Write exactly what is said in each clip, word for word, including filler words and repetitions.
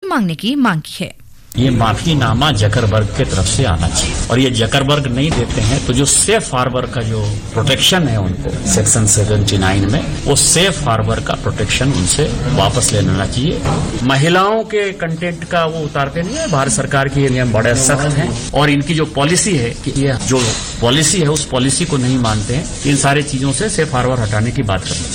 मांगने की मांग की है। ये माफीनामा जकरबर्ग के तरफ से आना चाहिए और ये जकरबर्ग नहीं देते हैं तो जो सेफ हार्बर का जो प्रोटेक्शन है उनको सेक्शन उन्यासी में, वो सेफ हार्बर का प्रोटेक्शन उनसे वापस ले लेना चाहिए। महिलाओं के कंटेंट का वो उतारते नहीं है, भारत सरकार की ये नियम बड़े सख्त हैं और इनकी जो पॉलिसी है कि ये जो पॉलिसी है उस पॉलिसी को नहीं मानते हैं। इन सारी चीजों से सेफ हार्बर हटाने की बात करते हैं।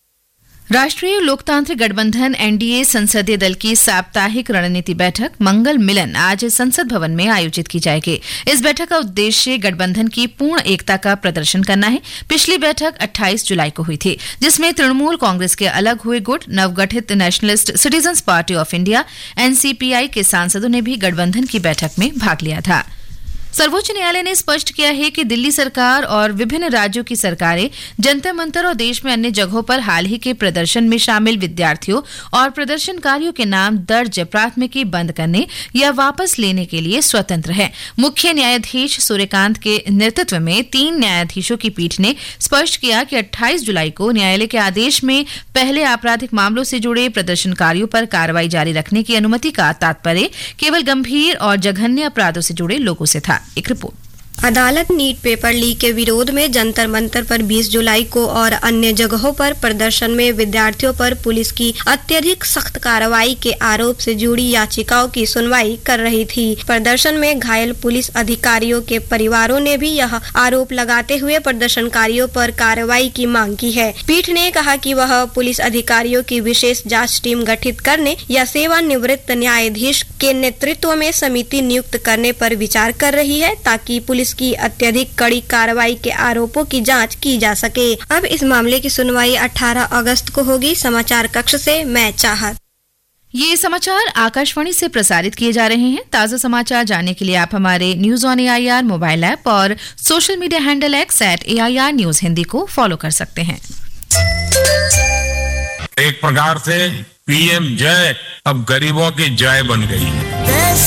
राष्ट्रीय लोकतांत्रिक गठबंधन एनडीए संसदीय दल की साप्ताहिक रणनीति बैठक मंगल मिलन आज संसद भवन में आयोजित की जाएगी। इस बैठक का उद्देश्य गठबंधन की पूर्ण एकता का प्रदर्शन करना है। पिछली बैठक अट्ठाईस जुलाई को हुई थी, जिसमें तृणमूल कांग्रेस के अलग हुए गुट, नवगठित nationalist citizens party of India NCPI के सांसदों ने भी गठबंधन की बैठक में भाग लिया था। सर्वोच्च न्यायालय ने स्पष्ट किया है कि दिल्ली सरकार और विभिन्न राज्यों की सरकारें जंतर मंतर और देश में अन्य जगहों पर हाल ही के प्रदर्शन में शामिल विद्यार्थियों और प्रदर्शनकारियों के नाम दर्ज प्राथमिकी बंद करने या वापस लेने के लिए स्वतंत्र है। मुख्य न्यायाधीश सूर्यकांत के नेतृत्व में तीन न्यायाधीशों की पीठ ने स्पष्ट किया कि अट्ठाईस जुलाई को न्यायालय के आदेश में पहले आपराधिक मामलों से जुड़े प्रदर्शनकारियों पर कार्रवाई जारी रखने की अनुमति का तात्पर्य केवल गंभीर और जघन्य अपराधों से जुड़े लोगों से था। एक रिपोर्ट। अदालत नीट पेपर लीक के विरोध में जंतर मंतर पर बीस जुलाई को और अन्य जगहों पर प्रदर्शन में विद्यार्थियों पर पुलिस की अत्यधिक सख्त कार्रवाई के आरोप से जुड़ी याचिकाओं की सुनवाई कर रही थी। प्रदर्शन में घायल पुलिस अधिकारियों के परिवारों ने भी यह आरोप लगाते हुए प्रदर्शनकारियों पर कार्रवाई की मांग की है। पीठ ने कहा कि वह पुलिस अधिकारियों की विशेष जाँच टीम गठित करने या सेवानिवृत्त न्यायाधीश के नेतृत्व में समिति नियुक्त करने पर विचार कर रही है, ताकि पुलिस की अत्यधिक कड़ी कार्रवाई के आरोपों की जांच की जा सके। अब इस मामले की सुनवाई अठारह अगस्त को होगी। समाचार कक्ष से मैं चाहत। ये समाचार आकाशवाणी से प्रसारित किए जा रहे हैं। ताजा समाचार जानने के लिए आप हमारे news on AIR mobile app और social media handle x eight AIR news Hindi को फॉलो कर सकते हैं। एक प्रकार से पीएम जय अब गरीबों की जय बन गई है।